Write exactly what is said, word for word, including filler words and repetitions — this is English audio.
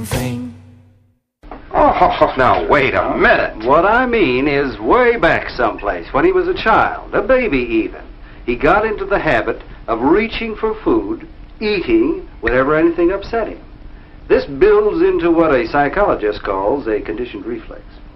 thing. Oh, now wait a minute. What I mean is way back someplace, when he was a child, a baby even, he got into the habit of reaching for food, eating whenever anything upset him. This builds into what a psychologist calls a conditioned reflex.